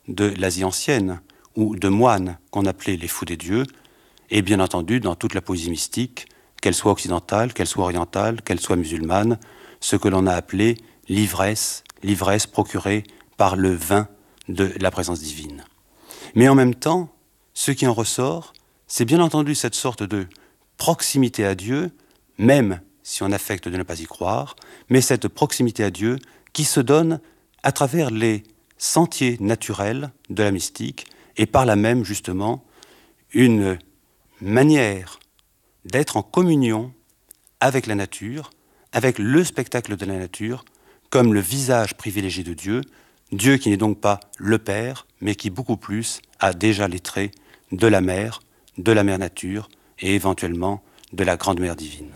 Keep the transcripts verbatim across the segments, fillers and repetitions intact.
de l'Asie ancienne ou de moines qu'on appelait les fous des dieux, et bien entendu dans toute la poésie mystique, qu'elle soit occidentale, qu'elle soit orientale, qu'elle soit musulmane, ce que l'on a appelé l'ivresse, l'ivresse procurée par le vin de la présence divine. Mais en même temps, ce qui en ressort, c'est bien entendu cette sorte de proximité à Dieu, même si on affecte de ne pas y croire, mais cette proximité à Dieu qui se donne à travers les sentiers naturels de la mystique et par là même justement une manière d'être en communion avec la nature, avec le spectacle de la nature, comme le visage privilégié de Dieu, Dieu qui n'est donc pas le Père, mais qui beaucoup plus a déjà les traits de la Mère, de la Mère Nature et éventuellement de la Grande Mère Divine.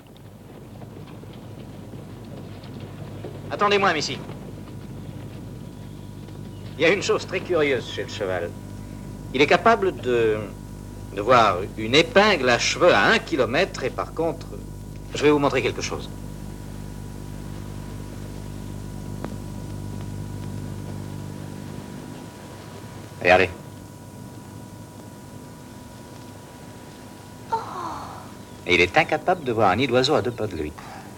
Attendez-moi, Missy. Il y a une chose très curieuse chez le cheval. Il est capable de, de voir une épingle à cheveux à un kilomètre et par contre, je vais vous montrer quelque chose. Regardez. Oh. Et il est incapable de voir un nid d'oiseau à deux pas de lui.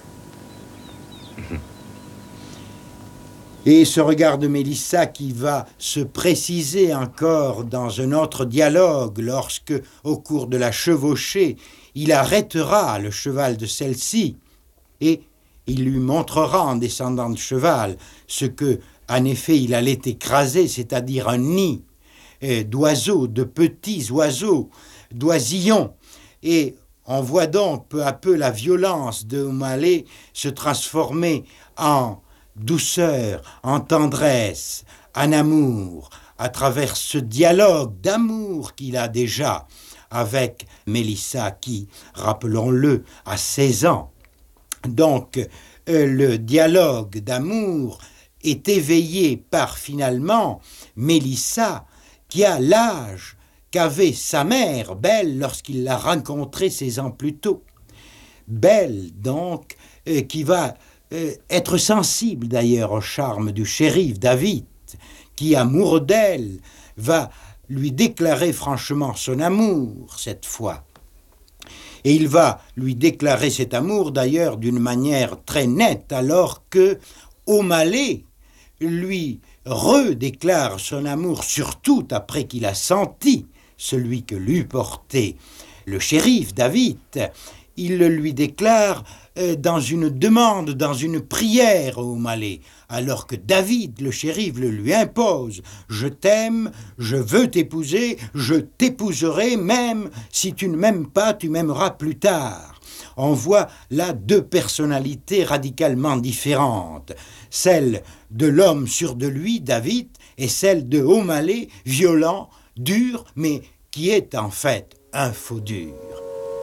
Et ce regard de Mélissa qui va se préciser encore dans un autre dialogue lorsque, au cours de la chevauchée, il arrêtera le cheval de celle-ci et il lui montrera en descendant de cheval ce que, en effet, il allait écraser, c'est-à-dire un nid d'oiseaux, de petits oiseaux, d'oisillons. Et on voit donc peu à peu la violence de O'Malley se transformer en douceur, en tendresse, en amour, à travers ce dialogue d'amour qu'il a déjà avec Mélissa qui, rappelons-le, a seize ans. Donc, euh, le dialogue d'amour est éveillé par, finalement, Mélissa, qui a l'âge qu'avait sa mère, Belle, lorsqu'il l'a rencontrée seize ans plus tôt. Belle, donc, euh, qui va euh, être sensible, d'ailleurs, au charme du shérif David, qui, amoureux d'elle, va lui déclarer franchement son amour, cette fois. Et il va lui déclarer cet amour, d'ailleurs, d'une manière très nette, alors que O'Malley lui redéclare son amour, surtout après qu'il a senti celui que lui portait le shérif David. Il le lui déclare euh, dans une demande, dans une prière au O'Malley, alors que David, le shérif, le lui impose. Je t'aime, je veux t'épouser, je t'épouserai, même si tu ne m'aimes pas, tu m'aimeras plus tard. On voit là deux personnalités radicalement différentes, celle de l'homme sûr de lui, David, et celle de O'Malley, violent, dur, mais qui est en fait un faux dur.